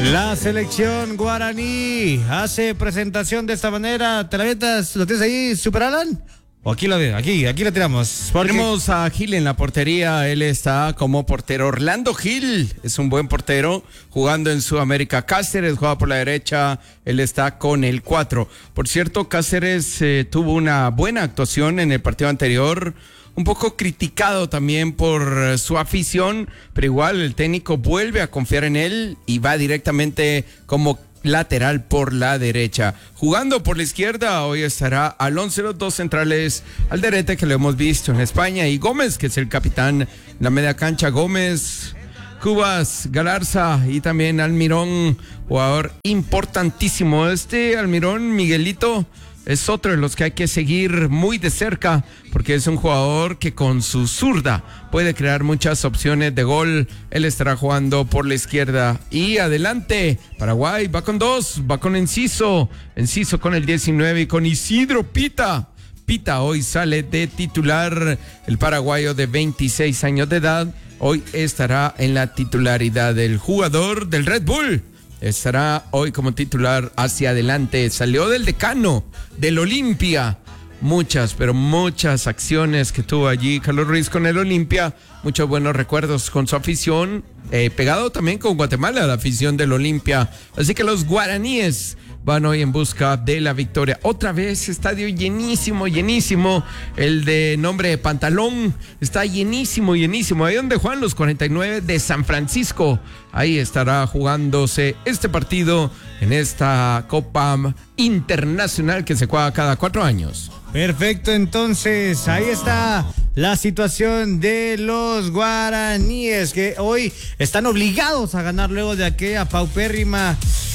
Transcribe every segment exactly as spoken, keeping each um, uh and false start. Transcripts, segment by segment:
La selección guaraní hace presentación de esta manera. ¿Te la avientas? ¿Lo tienes ahí, Super Alan? O aquí lo aquí, aquí lo tiramos. Porque... Tenemos a Gil en la portería. Él está como portero. Orlando Gil es un buen portero, jugando en Sudamérica. Cáceres juega por la derecha. Él está con el cuatro. Por cierto, Cáceres eh, tuvo una buena actuación en el partido anterior. Un poco criticado también por su afición, pero igual el técnico vuelve a confiar en él y va directamente como lateral por la derecha. Jugando por la izquierda, hoy estará Alonso, los dos centrales, Alderete, que lo hemos visto en España, y Gómez, que es el capitán en la media cancha. Gómez, Cubas, Galarza y también Almirón, jugador importantísimo. Este Almirón, Miguelito, es otro de los que hay que seguir muy de cerca, porque es un jugador que con su zurda puede crear muchas opciones de gol. Él estará jugando por la izquierda. Y adelante, Paraguay va con dos, va con Enciso, Enciso con el diecinueve y con Isidro Pita. Pita hoy sale de titular, el paraguayo de veintiséis años de edad, hoy estará en la titularidad. Del jugador del Red Bull estará hoy como titular hacia adelante. Salió del Decano, del Olimpia. Muchas, pero muchas acciones que tuvo allí Carlos Ruiz con el Olimpia. Muchos buenos recuerdos con su afición. Eh, pegado también con Guatemala, la afición del Olimpia. Así que los guaraníes van hoy en busca de la victoria. Otra vez, estadio llenísimo, llenísimo. El de nombre de Pantalón está llenísimo, llenísimo. Ahí donde juegan los cuarenta y nueve de San Francisco. Ahí estará jugándose este partido en esta Copa Internacional que se juega cada cuatro años. Perfecto, entonces ahí está la situación de los guaraníes, que hoy están obligados a ganar luego de aquella paupérrima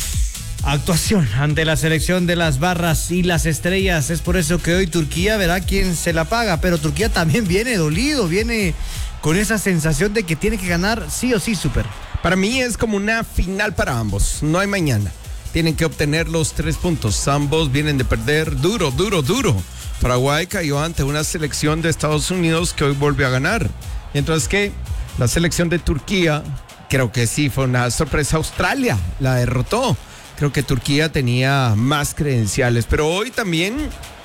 actuación ante la selección de las barras y las estrellas. Es por eso que hoy Turquía verá quién se la paga, pero Turquía también viene dolido, viene con esa sensación de que tiene que ganar sí o sí, Super. Para mí es como una final para ambos, no hay mañana. Tienen que obtener los tres puntos. Ambos vienen de perder duro, duro, duro. Paraguay cayó ante una selección de Estados Unidos que hoy volvió a ganar. Mientras que la selección de Turquía, creo que sí, fue una sorpresa. Australia la derrotó. Creo que Turquía tenía más credenciales. Pero hoy también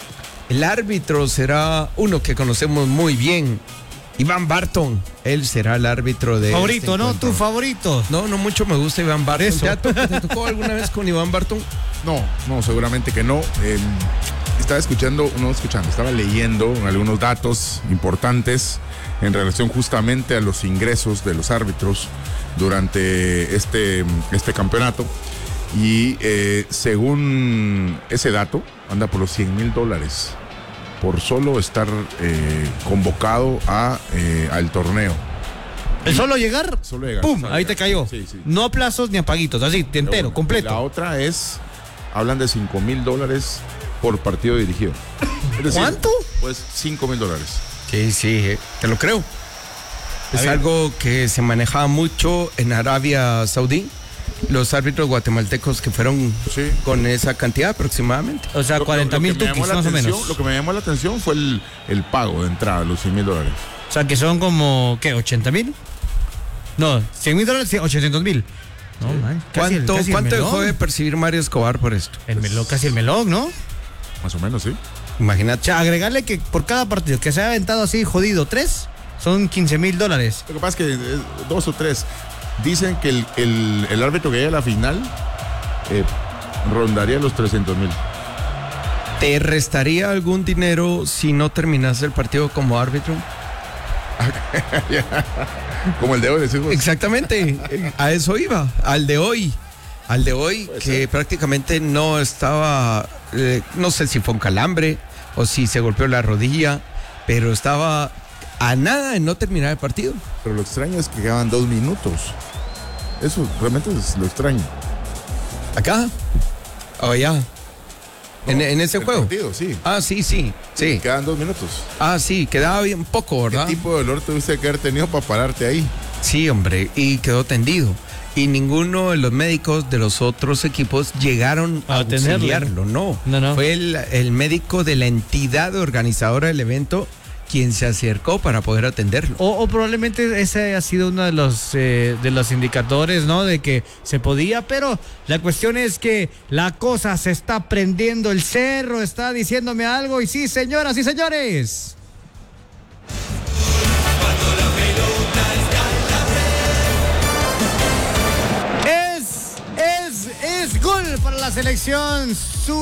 el árbitro será uno que conocemos muy bien. Iván Barton, él será el árbitro de favorito, este ¿no? ¿Tu favorito? No, no mucho me gusta Iván Barton. Eso. ¿Ya te, te tocó alguna vez con Iván Barton? No, no, seguramente que no. Eh, estaba escuchando, no escuchando, estaba leyendo algunos datos importantes en relación justamente a los ingresos de los árbitros durante este, este campeonato. Y eh, según ese dato, anda por los cien mil dólares. Por solo estar eh, convocado a, eh, al torneo. ¿El solo llegar? Solo llegar. ¡Pum! Solo Ahí llegar. te cayó. Sí, sí. No a plazos ni a paguitos, así, te entero, Pero, completo. La otra es, hablan de cinco mil dólares por partido dirigido. Es decir, ¿cuánto? Pues cinco mil dólares. Sí, sí, eh, te lo creo. Es algo que se manejaba mucho en Arabia Saudí. Los árbitros guatemaltecos que fueron Sí. con esa cantidad aproximadamente. O sea, cuarenta mil que me tukis, llamó la más o atención- menos. Lo que me llamó la atención fue el, el pago de entrada, los cien mil dólares. O sea, que son como, ¿qué? ¿ochenta mil? No, cien mil dólares, ochocientos mil. No, man, casi el- ¿Cuánto, casi el cuánto melón. dejó de percibir Mario Escobar por esto? El melón, casi el melón, ¿no? O Más o menos, sí. Imagínate. sea, agregarle que por cada partido que se haya aventado así jodido tres, son quince mil dólares. Lo que pasa es que eh, dos o tres dicen que el, el, el árbitro que llegue a la final eh, rondaría los trescientos mil. ¿Te restaría algún dinero si no terminase el partido como árbitro? Como el de hoy, decimos. Exactamente, a eso iba, al de hoy. Al de hoy, Puede que ser. prácticamente no estaba, eh, no sé si fue un calambre o si se golpeó la rodilla, pero estaba a nada de no terminar el partido. Pero lo extraño es que quedaban dos minutos. Eso realmente es lo extraño. ¿Acá? ¿O allá? No, ¿En, en ese el juego? partido, sí. Ah, sí, sí, sí. Quedan dos minutos. Ah, sí, quedaba bien poco, ¿verdad? ¿Qué tipo de dolor tuviste que haber tenido para pararte ahí? Sí, hombre, y quedó tendido. Y ninguno de los médicos de los otros equipos llegaron a, A atenderlo. auxiliarlo, no. No, no. Fue el, el médico de la entidad organizadora del evento quien se acercó para poder atenderlo. O, o probablemente ese ha sido uno de los eh, de los indicadores, ¿no? De que se podía, pero la cuestión es que la cosa se está prendiendo, el cerro está diciéndome algo, y sí, señoras y señores. Es gol para la selección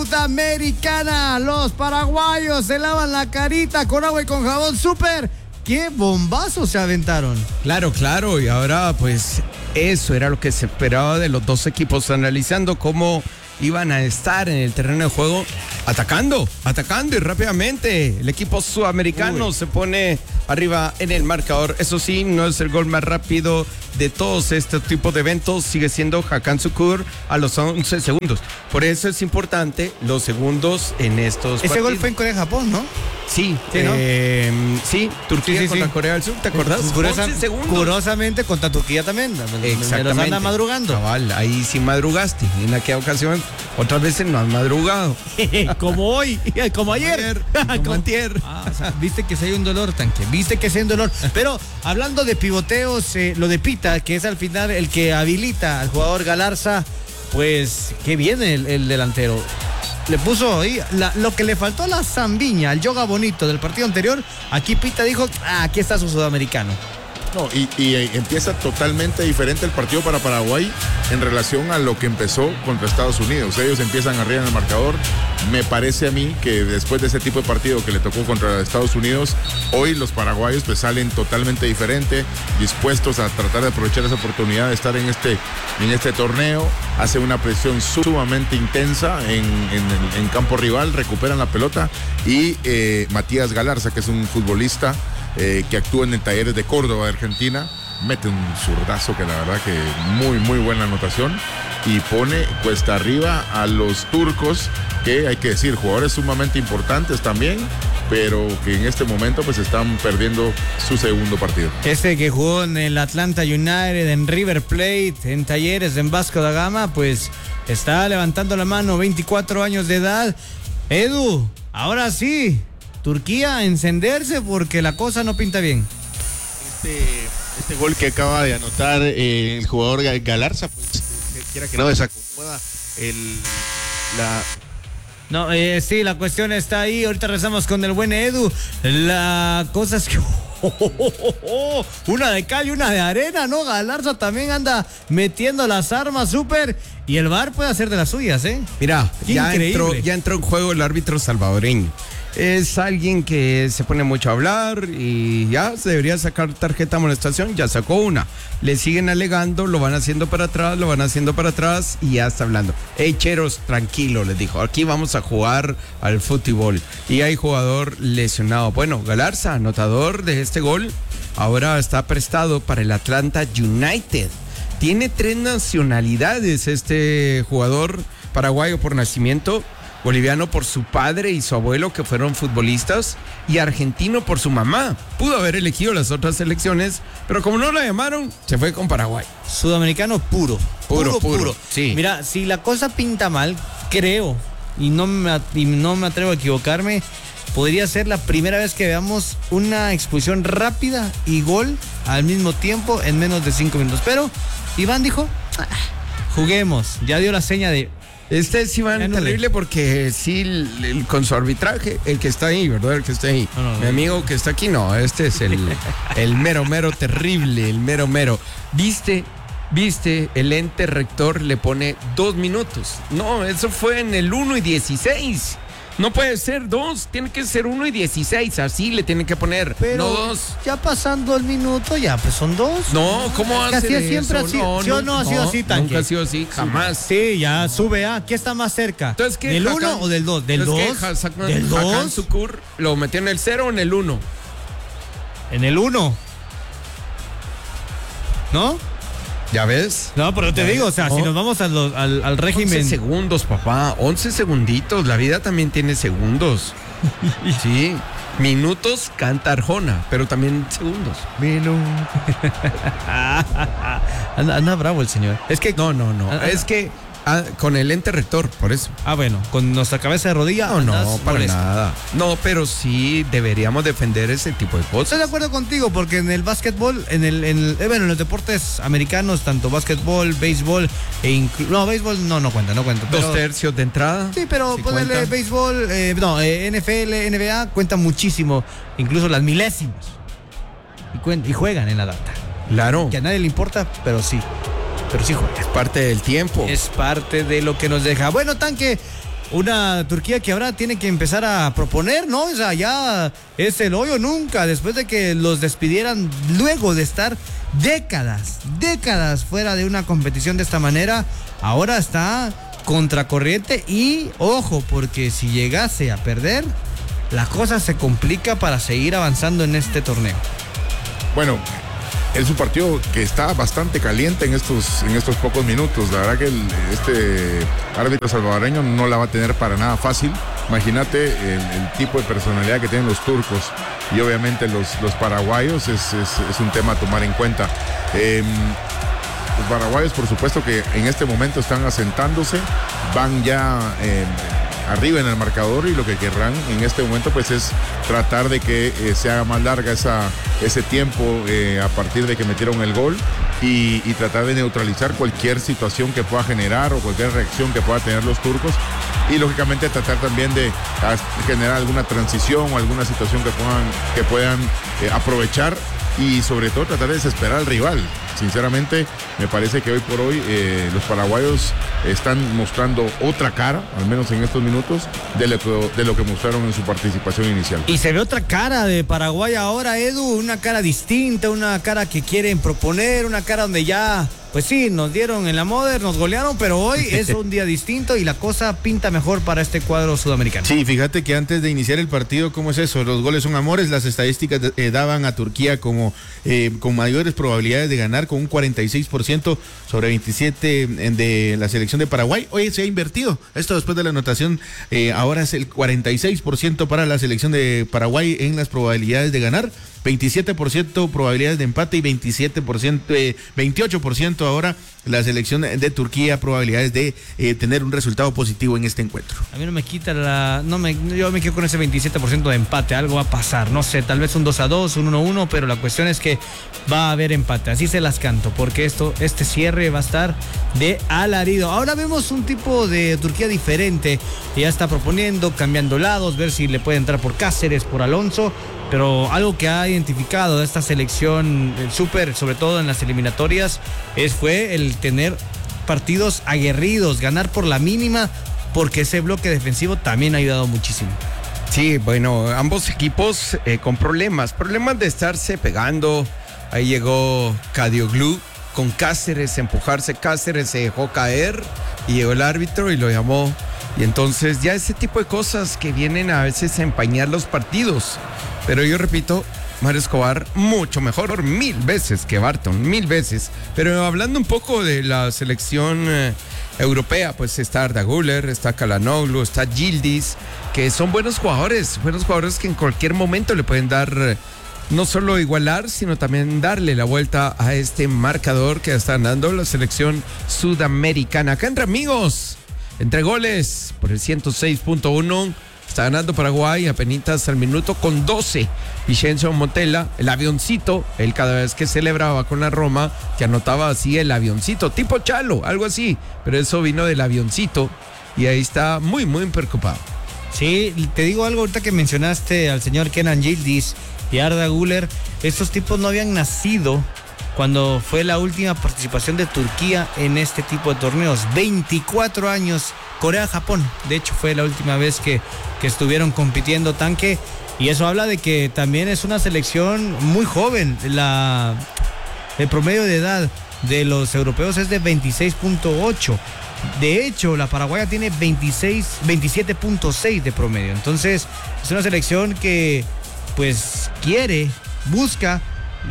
sudamericana. Los paraguayos se lavan la carita con agua y con jabón. Súper. ¡Qué bombazos se aventaron! Claro, claro. Y ahora pues eso era lo que se esperaba de los dos equipos, analizando cómo iban a estar en el terreno de juego, atacando, atacando y rápidamente. El equipo sudamericano Uy. se pone arriba en el marcador. Eso sí, no es el gol más rápido de todos este tipo de eventos. Sigue siendo Hakan Şükür a los once segundos. Por eso es importante los segundos en estos Ese partidos. gol fue en Corea-Japón, ¿no? Sí, sí, ¿no? eh, sí, Turquía sí, sí, contra sí. Corea del Sur, ¿te acordás? Curiosa, once segundos. Curiosamente contra Turquía también. Exactamente. Los anda madrugando. Cabal, ahí sí madrugaste. En aquella ocasión, otras veces no has madrugado. Como hoy, como ayer. Como, como antier. Ah, o sea, viste que si hay un dolor, tanque. Viste que si hay un dolor. Pero hablando de pivoteos, eh, lo de Pita, que es al final el que habilita al jugador Galarza, pues qué bien el, el delantero. Le puso ahí la, lo que le faltó a la zambiña, al yoga bonito del partido anterior. Aquí Pita dijo, ah, aquí está su sudamericano. No, y, y empieza totalmente diferente el partido para Paraguay en relación a lo que empezó contra Estados Unidos. Ellos empiezan arriba en el marcador. Me parece a mí que después de ese tipo de partido que le tocó contra Estados Unidos, hoy los paraguayos pues salen totalmente diferente, dispuestos a tratar de aprovechar esa oportunidad de estar en este, en este torneo. Hace una presión sumamente intensa en, en, en campo rival, recuperan la pelota y eh, Matías Galarza, que es un futbolista Eh, que actúa en el Talleres de Córdoba de Argentina, mete un zurdazo que la verdad que muy muy buena anotación y pone cuesta arriba a los turcos, que hay que decir, jugadores sumamente importantes también, pero que en este momento pues están perdiendo su segundo partido. Este que jugó en el Atlanta United, en River Plate, en Talleres, en Vasco da Gama, pues está levantando la mano, veinticuatro años de edad. Edu, ahora sí, Turquía a encenderse porque la cosa no pinta bien. Este, este gol que acaba de anotar eh, el jugador Galarza, pues quiera que no desacomoda el, la... No, eh, sí, la cuestión está ahí. Ahorita rezamos con el buen Edu. La cosa es que... Oh, oh, oh, oh, una de cal y una de arena, ¿no? Galarza también anda metiendo las armas, súper. Y el V A R puede hacer de las suyas, ¿eh? Mira, ya entró, ya entró en juego el árbitro salvadoreño. Es alguien que se pone mucho a hablar y ya se debería sacar tarjeta de amonestación, ya sacó una. Le siguen alegando, lo van haciendo para atrás, lo van haciendo para atrás y ya está hablando. Hey, cheros, tranquilo, les dijo, aquí vamos a jugar al fútbol. Y hay jugador lesionado. Bueno, Galarza, anotador de este gol, ahora está prestado para el Atlanta United. Tiene tres nacionalidades este jugador, paraguayo por nacimiento, boliviano por su padre y su abuelo, que fueron futbolistas, y argentino por su mamá. Pudo haber elegido las otras selecciones, pero como no la llamaron, se fue con Paraguay. Sudamericano puro. Puro, puro. puro. Sí. Mira, si la cosa pinta mal, creo, y no me, y no me atrevo a equivocarme, podría ser la primera vez que veamos una expulsión rápida y gol al mismo tiempo en menos de cinco minutos. Pero Iván dijo, ah, juguemos. Ya dio la seña de... Este es Iván terrible porque sí, el, el, con su arbitraje, el que está ahí, ¿verdad? El que está ahí. No, no, Mi no. amigo que está aquí, no, este es el, el mero, mero terrible, el mero, mero. ¿Viste? ¿Viste? El ente rector le pone dos minutos. No, eso fue en el uno y dieciséis. No puede ser dos, tiene que ser uno y dieciséis, así le tienen que poner, pero no dos. Ya pasando el minuto, ya pues son dos. No, ¿cómo hace eso? Siempre ha sido, ¿sí o no ha sido así, tanque? Nunca ha sido así, jamás. Sí, ya sube, ¿ah? ¿Qué está más cerca? Entonces, ¿qué? ¿Del uno o del dos? ¿Del dos? ¿Del dos? Hakan Şükür lo metió en el cero o en el uno. En el uno. ¿No? ¿Ya ves? No, pero te digo, o sea, no. Si nos vamos a los, al, al régimen... once segundos, papá, once segunditos, la vida también tiene segundos. Sí, minutos canta Arjona, pero también segundos. Minutos. anda, anda bravo el señor. Es que... No, no, no, es que Ah, con el ente rector, por eso. Ah, bueno, con nuestra cabeza de rodilla. No, no, andas para molesto. nada. No, pero sí deberíamos defender ese tipo de cosas. Estoy de acuerdo contigo, porque en el básquetbol, en el, en el- eh, bueno, en los deportes americanos, tanto básquetbol, béisbol, e inclu- no, béisbol no, no cuenta, no cuenta. Dos pero- tercios de entrada. Sí, pero ¿sí ponerle cuenta? béisbol, eh, no, eh, N F L, N B A cuenta muchísimo, incluso las milésimas. Y, cuen- y juegan en la data. Claro, Que a nadie le importa, pero sí, pero sí juegan. es parte del tiempo. Es parte de lo que nos deja. Bueno, Tanque, una Turquía que ahora tiene que empezar a proponer, ¿no? O sea, ya es el hoy o nunca, después de que los despidieran luego de estar décadas, décadas fuera de una competición de esta manera, ahora está contracorriente y, ojo, porque si llegase a perder, la cosa se complica para seguir avanzando en este torneo. Bueno, es un partido que está bastante caliente en estos, en estos pocos minutos. La verdad que el- este árbitro salvadoreño no la va a tener para nada fácil. Imagínate el, el tipo de personalidad que tienen los turcos y obviamente los, los paraguayos es, es- es un tema a tomar en cuenta. Eh, los paraguayos, por supuesto que en este momento están asentándose, van ya eh, arriba en el marcador y lo que querrán en este momento pues es tratar de que eh, se haga más larga esa, ese tiempo eh, a partir de que metieron el gol y, y tratar de neutralizar cualquier situación que pueda generar o cualquier reacción que pueda tener los turcos y lógicamente tratar también de a, generar alguna transición o alguna situación que puedan, que puedan eh, aprovechar y sobre todo tratar de desesperar al rival. Sinceramente, me parece que hoy por hoy eh, los paraguayos están mostrando otra cara, al menos en estos minutos, de lo, que, de lo que mostraron en su participación inicial. Y se ve otra cara de Paraguay ahora, Edu, una cara distinta, una cara que quieren proponer, una cara donde ya, pues sí, nos dieron en la Moder, nos golearon, pero hoy es un día distinto y la cosa pinta mejor para este cuadro sudamericano. Sí, fíjate que antes de iniciar el partido, ¿cómo es eso? Los goles son amores, las estadísticas eh, daban a Turquía como eh, con mayores probabilidades de ganar, con un cuarenta y seis por ciento sobre veintisiete de la selección de Paraguay. Hoy se ha invertido, esto después de la anotación, eh, ahora es el cuarenta y seis por ciento para la selección de Paraguay en las probabilidades de ganar, veintisiete por ciento probabilidades de empate y veintisiete por ciento, eh, veintiocho por ciento ahora la selección de Turquía probabilidades de eh, tener un resultado positivo en este encuentro. A mí no me quita la... no me, yo me quedo con ese veintisiete por ciento de empate, algo va a pasar, no sé, tal vez un dos a dos, un uno a uno, pero la cuestión es que va a haber empate, así se las canto, porque esto, este cierre va a estar de alarido. Ahora vemos un tipo de Turquía diferente, que ya está proponiendo, cambiando lados, ver si le puede entrar por Cáceres, por Alonso, pero algo que ha identificado esta selección el súper, sobre todo en las eliminatorias, es fue el tener partidos aguerridos, ganar por la mínima, porque ese bloque defensivo también ha ayudado muchísimo. Sí, bueno, ambos equipos eh, con problemas, problemas de estarse pegando. Ahí llegó Cadioglu con Cáceres, empujarse, Cáceres se dejó caer y llegó el árbitro y lo llamó. Y entonces ya ese tipo de cosas que vienen a veces a empañar los partidos. Pero yo repito, Mario Escobar mucho mejor, mil veces que Barton, mil veces. Pero hablando un poco de la selección eh, europea, pues está Arda Güler, está Calhanoglu, está Yildiz, que son buenos jugadores, buenos jugadores que en cualquier momento le pueden dar, eh, no solo igualar, sino también darle la vuelta a este marcador que está dando la selección sudamericana. Acá entre amigos, entre goles, por el ciento seis punto uno. Está ganando Paraguay apenas al minuto con doce. Vicencio Montella, el avioncito, él cada vez que celebraba con la Roma, que anotaba así el avioncito, tipo Chalo, algo así. Pero eso vino del avioncito y ahí está muy, muy preocupado. Sí, te digo algo ahorita que mencionaste al señor Kenan Yildiz y Arda Güler. Estos tipos no habían nacido cuando fue la última participación de Turquía en este tipo de torneos. veinticuatro años, Corea-Japón. De hecho, fue la última vez que, que estuvieron compitiendo, Tanque. Y eso habla de que también es una selección muy joven. La, el promedio de edad de los europeos es de veintiséis punto ocho. De hecho, la paraguaya tiene veintiséis, veintisiete punto seis de promedio. Entonces, es una selección que, pues, quiere, busca.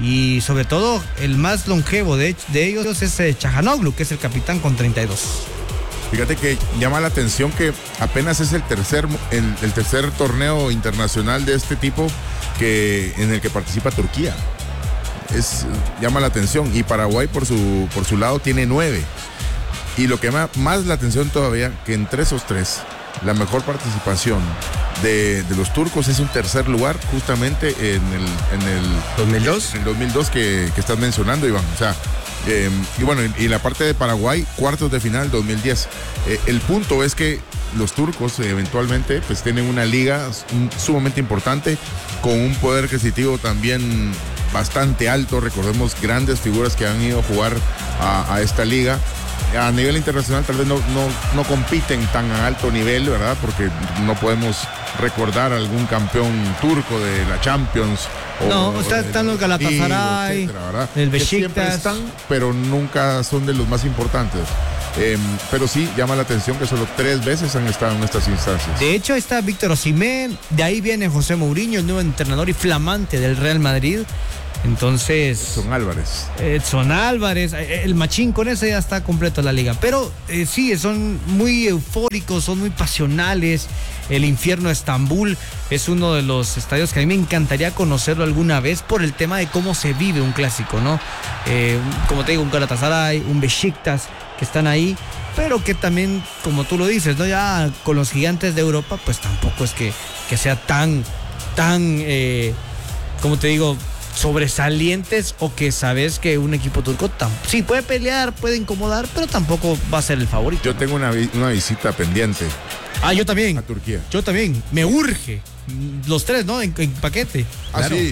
Y sobre todo el más longevo de, de ellos es eh, Calhanoglu, que es el capitán con treinta y dos. Fíjate que llama la atención que apenas es el tercer, el, el tercer torneo internacional de este tipo que, en el que participa Turquía. Es, llama la atención. Y Paraguay por su, por su lado tiene nueve. Y lo que más, más la atención todavía, que entre esos tres, la mejor participación de, de los turcos es un tercer lugar justamente en el, en el ¿dos mil dos? En el dos mil dos que, que estás mencionando, Iván. O sea, eh, y bueno, y, y la parte de Paraguay, cuartos de final dos mil diez. Eh, el punto es que los turcos eh, eventualmente pues tienen una liga sumamente importante con un poder adquisitivo también bastante alto. Recordemos grandes figuras que han ido a jugar a, a esta liga. A nivel internacional tal vez no, no, no compiten tan a alto nivel, ¿verdad? Porque no podemos recordar algún campeón turco de la Champions. O, no, o sea, están los Galatasaray, etcétera, el que siempre Besiktas. están, pero nunca son de los más importantes. Eh, pero sí llama la atención que solo tres veces han estado en estas instancias. De hecho, está Víctor Osimhen, de ahí viene José Mourinho, el nuevo entrenador y flamante del Real Madrid. Entonces, Son Álvarez. Edson Álvarez, el machín con ese ya está completo la liga. Pero eh, sí, son muy eufóricos, son muy pasionales. El infierno de Estambul es uno de los estadios que a mí me encantaría conocerlo alguna vez por el tema de cómo se vive un clásico, ¿no? Eh, como te digo, un Galatasaray, un Besiktas que están ahí, pero que también, como tú lo dices, ¿no? Ya con los gigantes de Europa, pues tampoco es que, que sea tan, tan, eh, como te digo, sobresalientes, o que sabes que un equipo turco tam- sí puede pelear, puede incomodar, pero tampoco va a ser el favorito. Yo tengo una, vi- una visita pendiente Ah, yo también. a Turquía. Yo también. Me urge. Los tres, ¿no? En, en paquete. Ah, sí.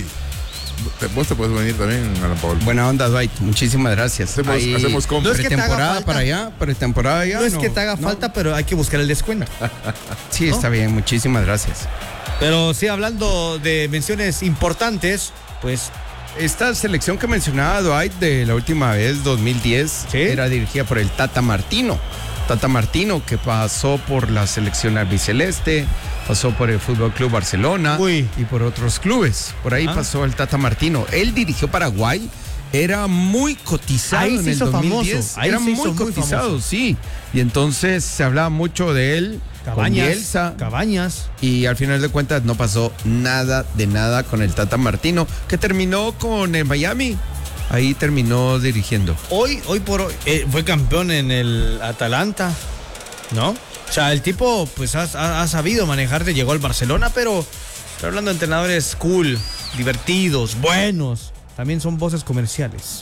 Te- Vos te puedes venir también, Alan Paul. Buena onda, Dwight. Muchísimas gracias. Hacemos- hacemos compras. No es que te haga Pretemporada falta. para allá, pretemporada ya. No es que te haga no. falta, pero hay que buscar el descuento. Sí, ¿no? está bien. Muchísimas gracias. Pero sí, hablando de menciones importantes, pues Esta selección que mencionaba Dwight de la última vez, dos mil diez, ¿sí? era dirigida por el Tata Martino. Tata Martino, que pasó por la selección albiceleste, pasó por el Fútbol Club Barcelona Uy. y por otros clubes. Por ahí Ah. pasó el Tata Martino. Él dirigió Paraguay, era muy cotizado Ahí en se el hizo dos mil diez. famoso, ahí Era se muy hizo muy cotizado, famoso. sí. Y entonces se hablaba mucho de él con Cabañas, Bielsa. Cabañas. Y al final de cuentas no pasó nada de nada con el Tata Martino, que terminó con el Miami. Ahí terminó dirigiendo. Hoy, hoy por hoy, eh, fue campeón en el Atalanta, ¿no? O sea, el tipo, pues, ha, ha- ha sabido manejarse, llegó al Barcelona, pero, pero hablando de entrenadores cool, divertidos, buenos, también son voces comerciales.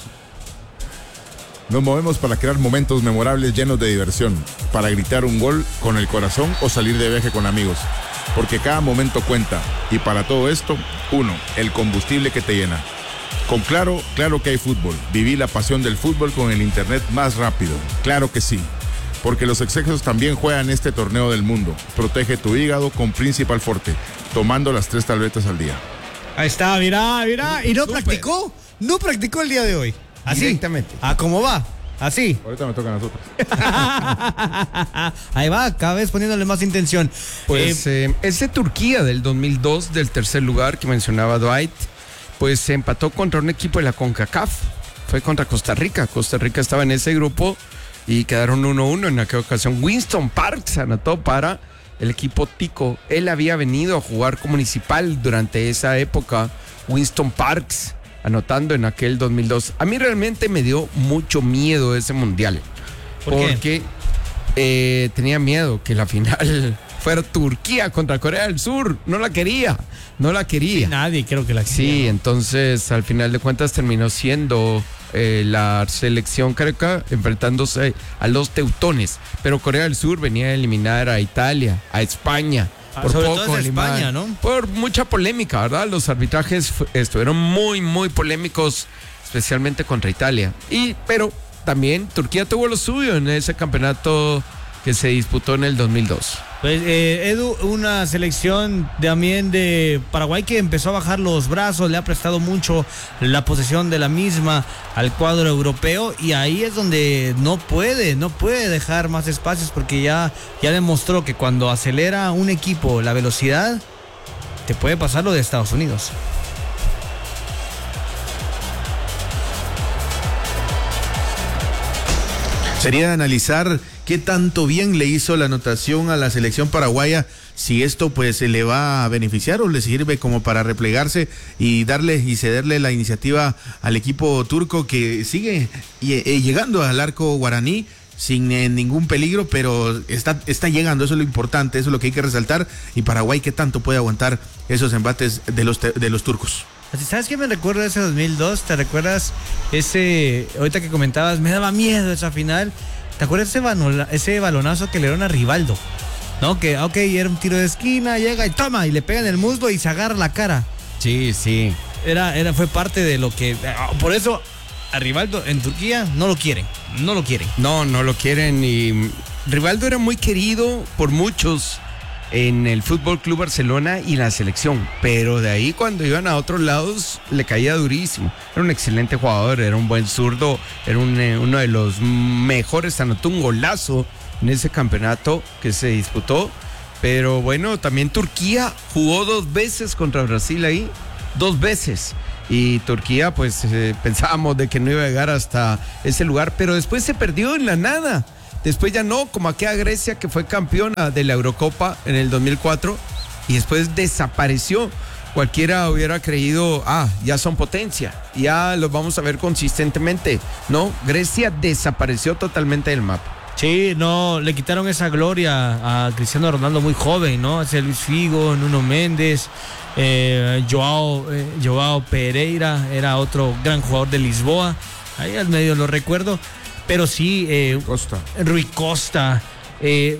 Nos movemos para crear momentos memorables llenos de diversión, para gritar un gol con el corazón o salir de viaje con amigos. Porque cada momento cuenta. Y para todo esto, uno, el combustible que te llena. Con Claro, claro que hay fútbol. Viví la pasión del fútbol con el internet más rápido. Claro que sí. Porque los excesos también juegan este torneo del mundo. Protege tu hígado con Principal Forte, tomando las tres tabletas al día. Ahí está, mira, mira. ¿Y no Súper. practicó? No practicó el día de hoy. Así. Directamente. ¿A cómo va? Así. Ahorita me tocan a nosotros. Ahí va, cada vez poniéndole más intención. Pues Eh, eh, ese Turquía del dos mil dos, del tercer lugar que mencionaba Dwight, pues se empató contra un equipo de la CONCACAF. Fue contra Costa Rica. Costa Rica estaba en ese grupo y quedaron uno uno en aquella ocasión. Winston Parks anotó para el equipo tico. Él había venido a jugar con Municipal durante esa época. Winston Parks anotando en aquel dos mil dos. A mí realmente me dio mucho miedo ese mundial. ¿Por qué? Porque eh, tenía miedo que la final fuera Turquía contra Corea del Sur. No la quería, no la quería. nadie creo que la Sí, quería, ¿no? entonces al final de cuentas terminó siendo eh, la selección careca enfrentándose a los teutones. Pero Corea del Sur venía a eliminar a Italia, a España. Ah, Por sobre poco todo es eliminaban- España, ¿no? Por mucha polémica, ¿verdad? Los arbitrajes fu- estuvieron muy, muy polémicos, especialmente contra Italia. Y, pero también Turquía tuvo lo suyo en ese campeonato que se disputó en el dos mil dos. Pues eh, Edu, una selección también de Paraguay que empezó a bajar los brazos, le ha prestado mucho la posesión de la misma al cuadro europeo, y ahí es donde no puede, no puede dejar más espacios, porque ya, ya demostró que cuando acelera un equipo la velocidad, te puede pasar lo de Estados Unidos. Sería de analizar qué tanto bien le hizo la anotación a la selección paraguaya, si esto pues se le va a beneficiar o le sirve como para replegarse y darle y cederle la iniciativa al equipo turco, que sigue y- eh, llegando al arco guaraní sin eh, ningún peligro, pero está, está llegando, eso es lo importante, eso es lo que hay que resaltar. Y Paraguay, ¿qué tanto puede aguantar esos embates de los, de los turcos? ¿Sabes qué me recuerda ese dos mil dos? ¿Te recuerdas ese, ahorita que comentabas, me daba miedo esa final? ¿Te acuerdas ese, banola, ese balonazo que le dieron a Rivaldo? ¿No? Que, ok, era un tiro de esquina, llega y toma, y le pega en el muslo y se agarra la cara. Sí, sí. Era, era, fue parte de lo que, por eso a Rivaldo en Turquía no lo quieren, no lo quieren. No, no lo quieren y Rivaldo era muy querido por muchos en el Fútbol Club Barcelona y la selección, pero de ahí cuando iban a otros lados le caía durísimo. Era un excelente jugador, era un buen zurdo, era un, eh, uno de los mejores, anotó un golazo en ese campeonato que se disputó. Pero bueno, también Turquía jugó dos veces contra Brasil ahí, dos veces. Y Turquía, pues eh, pensábamos de que no iba a llegar hasta ese lugar, pero después se perdió en la nada. Después ya no, como aquella Grecia que fue campeona de la Eurocopa en el dos mil cuatro y después desapareció. Cualquiera hubiera creído, ah, ya son potencia, ya los vamos a ver consistentemente. No, Grecia desapareció totalmente del mapa. Sí, no, le quitaron esa gloria a Cristiano Ronaldo muy joven, ¿no? Hacia Luis Figo, Nuno Méndez, eh, Joao, eh, Joao Pereira, era otro gran jugador de Lisboa. Ahí al medio lo recuerdo. Pero sí, eh, Costa. Rui Costa. Eh,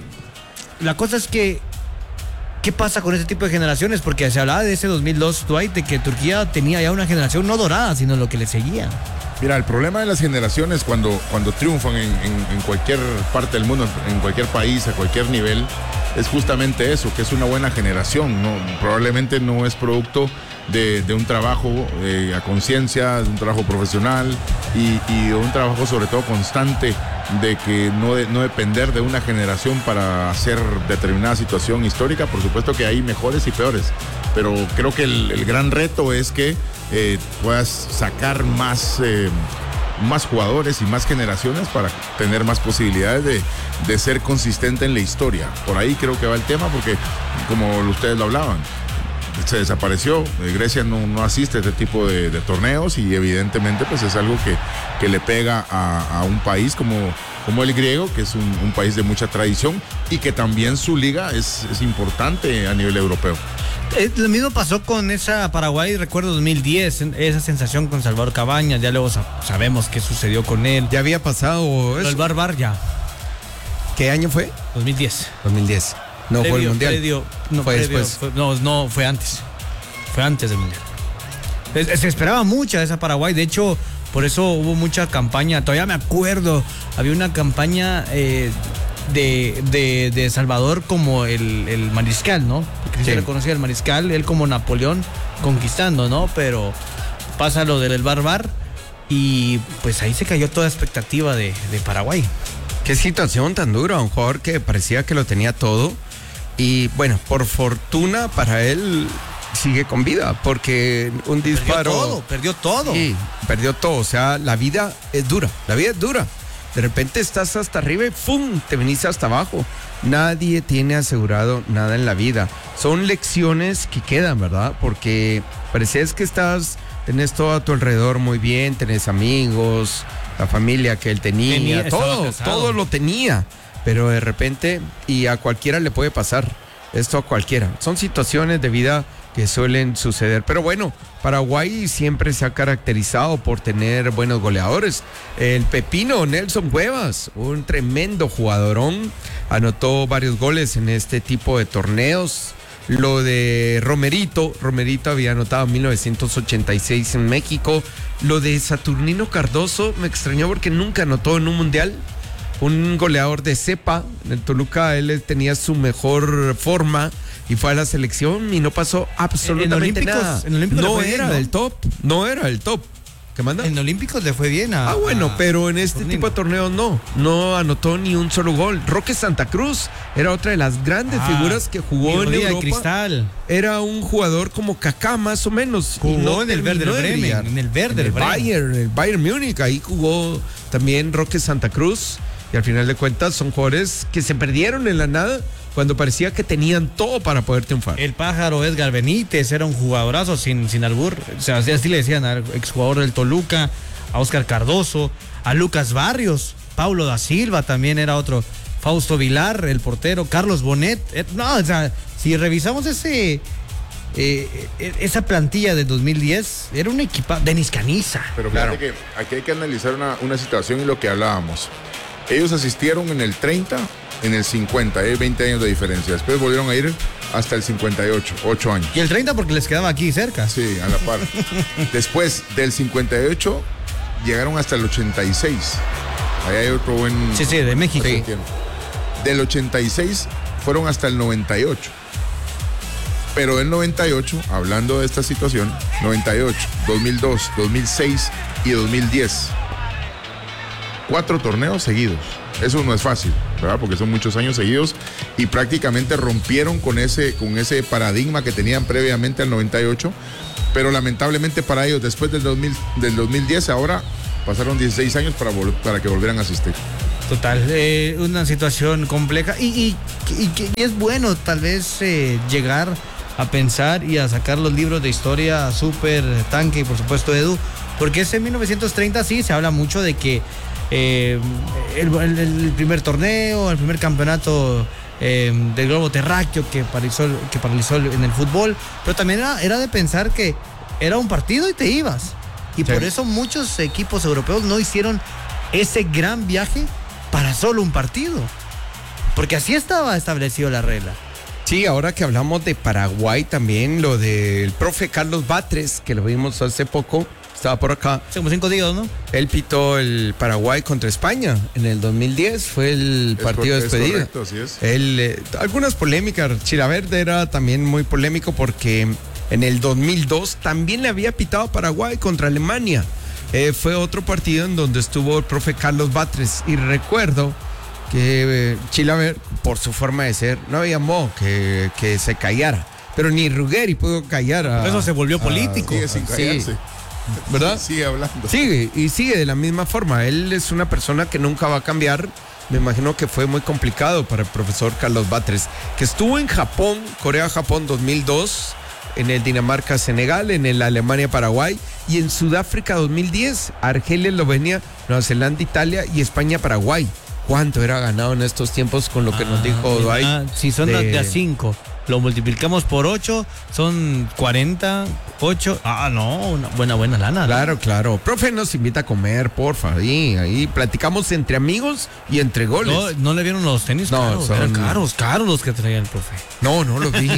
la cosa es que, ¿qué pasa con ese tipo de generaciones? Porque se hablaba de ese dos mil dos, Dwight, de que Turquía tenía ya una generación no dorada, sino lo que le seguía. Mira, el problema de las generaciones cuando, cuando triunfan en, en, en cualquier parte del mundo, en cualquier país, a cualquier nivel, es justamente eso, que es una buena generación, ¿no? Probablemente no es producto de, de un trabajo eh, a conciencia, de un trabajo profesional y, y de un trabajo sobre todo constante, de que no, de, no depender de una generación para hacer determinada situación histórica. Por supuesto que hay mejores y peores, pero creo que el, el gran reto es que eh, puedas sacar más... Eh, más jugadores y más generaciones para tener más posibilidades de, de ser consistente en la historia. Por ahí creo que va el tema, porque como ustedes lo hablaban, se desapareció. Grecia no, no asiste a este tipo de, de torneos y evidentemente pues es algo que, que le pega a, a un país como, como el griego, que es un, un país de mucha tradición y que también su liga es, es importante a nivel europeo. Eh, lo mismo pasó con esa Paraguay, recuerdo dos mil diez, esa sensación con Salvador Cabañas, ya luego sabemos qué sucedió con él. Ya había pasado eso. El Barbar ya. ¿Qué año fue? dos mil diez. dos mil diez. No previo, fue el Mundial. Previo, no, fue previo, después. Fue, no, no, fue antes. Fue antes del Mundial. Se, se esperaba mucho de esa Paraguay, de hecho, por eso hubo mucha campaña, todavía me acuerdo, había una campaña... Eh, De, de, de Salvador como el, el mariscal, ¿no? Porque sí. Se le conocía el mariscal, él como Napoleón conquistando, ¿no? Pero pasa lo del Barbar y pues ahí se cayó toda expectativa de, de Paraguay. Qué situación tan dura, un jugador que parecía que lo tenía todo y bueno, por fortuna para él sigue con vida, porque un disparo... Perdió todo, perdió todo. Sí, perdió todo, o sea, la vida es dura, la vida es dura. De repente estás hasta arriba y ¡pum! Te venís hasta abajo. Nadie tiene asegurado nada en la vida. Son lecciones que quedan, ¿verdad? Porque parecías que estás, tenés todo a tu alrededor muy bien, tenés amigos, la familia que él tenía, tenía todo, todo lo tenía. Pero de repente, y a cualquiera le puede pasar, esto a cualquiera. Son situaciones de vida que suelen suceder. Pero bueno, Paraguay siempre se ha caracterizado por tener buenos goleadores. El Pepino Nelson Cuevas, un tremendo jugadorón, anotó varios goles en este tipo de torneos. Lo de Romerito, Romerito había anotado en mil novecientos ochenta y seis en México. Lo de Saturnino Cardoso me extrañó porque nunca anotó en un mundial. Un goleador de cepa, en el Toluca él tenía su mejor forma y fue a la selección y no pasó absolutamente en, en nada. En Olímpicos no era bien, del top, no era el top. ¿Qué manda? En Olímpicos le fue bien a... Ah, bueno, a, pero en este Tornino. tipo de torneos no, no anotó ni un solo gol. Roque Santa Cruz era otra de las grandes ah, figuras que jugó en Europa. De cristal. Era un jugador como Kaká más o menos. Jugó no en el Werder Bremen, en el Werder en el Bremen. Bayern, el Bayern Múnich, ahí jugó también Roque Santa Cruz. Y al final de cuentas son jugadores que se perdieron en la nada cuando parecía que tenían todo para poder triunfar. El pájaro Edgar Benítez era un jugadorazo sin, sin albur. O sea, así le decían al exjugador del Toluca, a Oscar Cardoso, a Lucas Barrios. Paulo da Silva también era otro, Fausto Vilar, el portero, Carlos Bonet. Eh, no, o sea, si revisamos ese eh, esa plantilla de dos mil diez, era un equipo, Denis Caniza. Pero fíjate que aquí hay que analizar una, una situación y lo que hablábamos. Ellos asistieron en el treinta, en el cincuenta, hay veinte años de diferencia. Después volvieron a ir hasta el cincuenta y ocho, ocho años. Y el treinta porque les quedaba aquí cerca. Sí, a la par. Después del cincuenta y ocho llegaron hasta el ochenta y seis. Ahí hay otro buen... Sí, sí, de México. Sí. Del ochenta y seis fueron hasta el noventa y ocho. Pero del noventa y ocho, hablando de esta situación, noventa y ocho, dos mil dos, dos mil seis y dos mil diez. Cuatro torneos seguidos. Eso no es fácil, ¿verdad? Porque son muchos años seguidos y prácticamente rompieron con ese, con ese paradigma que tenían previamente al noventa y ocho. Pero lamentablemente para ellos, después del, dos mil, del dos mil diez, ahora pasaron dieciséis años para, vol- para que volvieran a asistir. Total, eh, una situación compleja y, y, y, y es bueno tal vez eh, llegar a pensar y a sacar los libros de historia Super Tanque y por supuesto Edu, porque ese mil novecientos treinta sí se habla mucho de que eh, el, el, el primer torneo, el primer campeonato eh, del globo terráqueo que paralizó, que paralizó en el fútbol, pero también era, era de pensar que era un partido y te ibas, y sí. Por eso muchos equipos europeos no hicieron ese gran viaje para solo un partido, porque así estaba establecido la regla. Sí, ahora que hablamos de Paraguay también, lo del profe Carlos Batres, que lo vimos hace poco, estaba por acá. Hace como cinco días, ¿no? Él pitó el Paraguay contra España en el dos mil diez, fue el Es partido cor- de despedida. Es correcto, así es. Él, eh, algunas polémicas, Chilaverde era también muy polémico porque en el dos mil dos también le había pitado a Paraguay contra Alemania. Eh, fue otro partido en donde estuvo el profe Carlos Batres y recuerdo que eh, Chilaverde, por su forma de ser, no había modo que, que se callara, pero ni Ruggeri pudo callar a, Por eso se volvió a- político. Sigue sin Sí. callarse. ¿Verdad? Sigue hablando. Sigue, y sigue de la misma forma. Él es una persona que nunca va a cambiar. Me imagino que fue muy complicado para el profesor Carlos Batres, que estuvo en Japón, Corea-Japón dos mil dos, en el Dinamarca-Senegal, en el Alemania-Paraguay y en Sudáfrica dos mil diez, Argelia, Eslovenia, Nueva Zelanda, Italia y España-Paraguay. ¿Cuánto era ganado en estos tiempos con lo que nos dijo Dwight? Ah, si son de- de a cinco, lo multiplicamos por ocho, son cuarenta, ocho. Ah, no, una buena, buena lana. ¿no? Claro, claro. Profe nos invita a comer, porfa. Ahí, ahí platicamos entre amigos y entre goles. No, no le vieron los tenis No, caros, son- eran caros, caros los que traía el profe. No, no lo vi.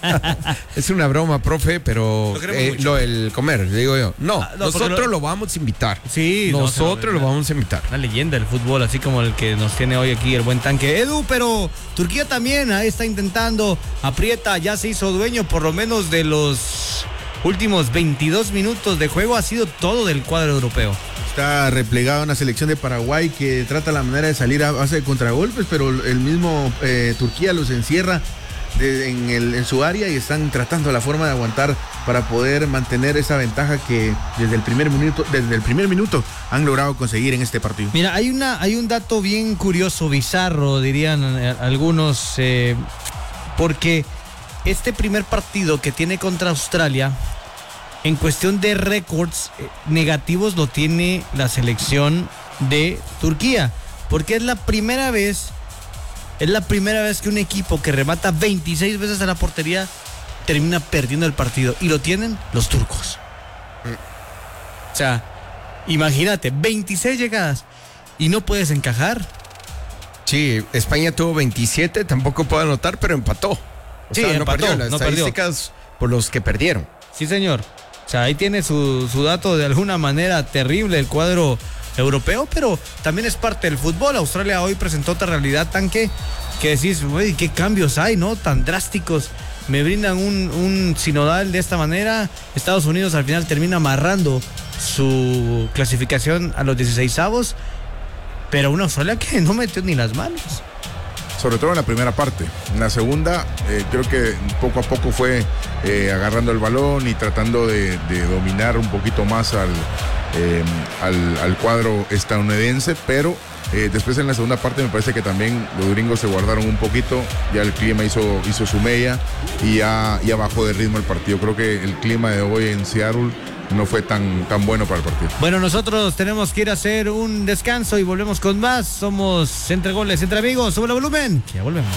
Es una broma, profe, pero Lo queremos eh, mucho. lo del comer, digo yo. No, Ah, no, nosotros porque lo... lo- vamos a invitar. Sí, no, nosotros no, lo vamos a invitar. Una leyenda del fútbol, así como el que nos tiene hoy aquí el buen tanque Edu, pero Turquía también ahí está intentando, aprieta, ya se hizo dueño por lo menos de los últimos veintidós minutos de juego, ha sido todo del cuadro europeo. Está replegado en la selección de Paraguay que trata la manera de salir a base de contragolpes, pero el mismo eh, Turquía los encierra de- en, el, en su área y están tratando la forma de aguantar para poder mantener esa ventaja que desde el primer minuto, desde el primer minuto han logrado conseguir en este partido. Mira, hay una, hay un dato bien curioso, bizarro, dirían eh, algunos, eh, porque este primer partido que tiene contra Australia, en cuestión de récords eh, negativos, lo tiene la selección de Turquía, porque es la primera vez, es la primera vez que un equipo que remata veintiséis veces a la portería termina perdiendo el partido, y lo tienen los turcos. O sea, imagínate, veintiséis llegadas y no puedes encajar. Sí, España tuvo veintisiete, tampoco puedo anotar, pero empató. O Sí, sea, no empató, perdió. Las no perdió. estadísticas por los que perdieron. Sí, señor. O sea, ahí tiene su, su dato de alguna manera terrible el cuadro europeo, pero también es parte del fútbol. Australia hoy presentó otra realidad, tanque, que decís, güey, qué cambios hay, ¿no? Tan drásticos. Me brindan un, un sinodal de esta manera. Estados Unidos al final termina amarrando su clasificación a los dieciseisavos, pero una Australia que no metió ni las manos. Sobre todo en la primera parte. En la segunda, eh, creo que poco a poco fue eh, agarrando el balón y tratando de, de dominar un poquito más al, eh, al, al cuadro estadounidense, pero eh, después en la segunda parte me parece que también los gringos se guardaron un poquito, ya el clima hizo, hizo su mella y ya, ya bajó de ritmo el partido. Creo que el clima de hoy en Seattle no fue tan, tan bueno para el partido. Bueno, nosotros tenemos que ir a hacer un descanso y volvemos con más. Somos Entre Goles, Entre Amigos. Sube el volumen. Ya volvemos.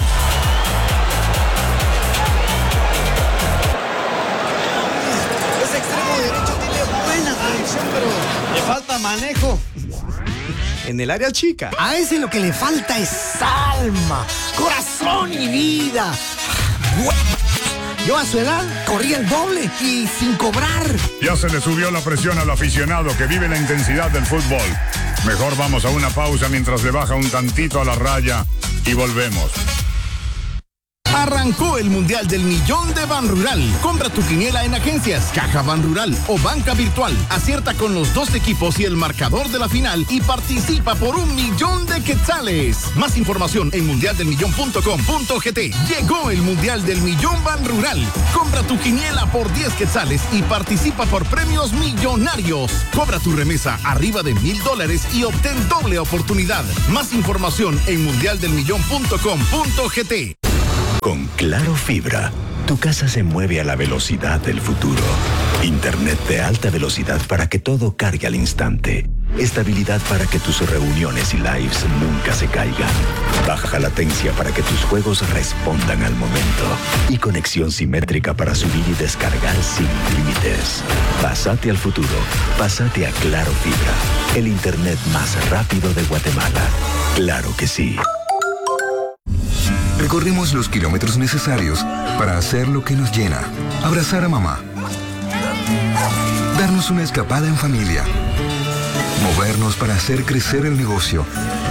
Ese extremo derecho tiene buena proyección, pero le falta manejo. En el área chica. A ese lo que le falta es alma, corazón y vida. Yo a su edad corría el doble y sin cobrar. Ya se le subió la presión al aficionado que vive la intensidad del fútbol. Mejor vamos a una pausa mientras le baja un tantito a la raya y volvemos. Arrancó el Mundial del Millón de Banrural. Compra tu quiniela en agencias, Caja Banrural o Banca Virtual. Acierta con los dos equipos y el marcador de la final y participa por un millón de quetzales. Más información en mundial del millón punto com punto gt. Llegó el Mundial del Millón Banrural. Compra tu quiniela por diez quetzales y participa por premios millonarios. Cobra tu remesa arriba de mil dólares y obtén doble oportunidad. Más información en mundial del millón punto com punto gt. Con Claro Fibra, tu casa se mueve a la velocidad del futuro. Internet de alta velocidad para que todo cargue al instante. Estabilidad para que tus reuniones y lives nunca se caigan. Baja latencia para que tus juegos respondan al momento. Y conexión simétrica para subir y descargar sin límites. Pásate al futuro. Pásate a Claro Fibra. El Internet más rápido de Guatemala. Claro que sí. Recorrimos los kilómetros necesarios para hacer lo que nos llena. Abrazar a mamá. Darnos una escapada en familia. Movernos para hacer crecer el negocio.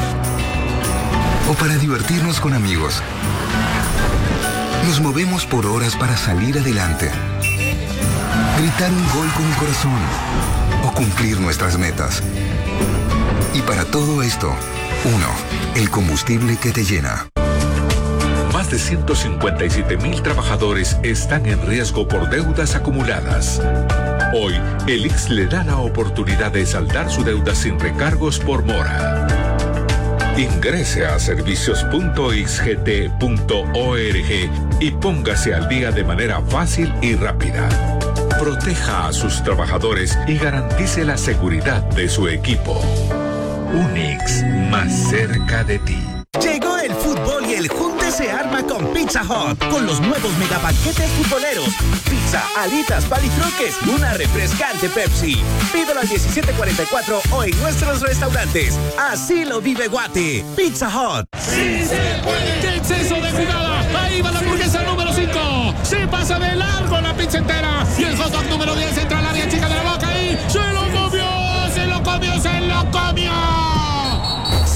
O para divertirnos con amigos. Nos movemos por horas para salir adelante. Gritar un gol con el corazón. O cumplir nuestras metas. Y para todo esto, uno, el combustible que te llena. Más de ciento cincuenta y siete mil trabajadores están en riesgo por deudas acumuladas. Hoy, el I X S le da la oportunidad de saldar su deuda sin recargos por mora. Ingrese a servicios punto i x g t punto org y póngase al día de manera fácil y rápida. Proteja a sus trabajadores y garantice la seguridad de su equipo. Un I X S más cerca de ti. Llegó el fútbol y el junte se arma con Pizza Hut, con los nuevos megabanquetes futboleros. Pizza, alitas, palitroques y una refrescante Pepsi. Pídelo al diecisiete cuarenta y cuatro o en nuestros restaurantes. Así lo vive Guate. Pizza Hut. ¡Sí se puede! ¡Qué exceso de jugada! Ahí va la hamburguesa número cinco. Se pasa de largo la pizza entera. Y el hot dog número diez entra al área.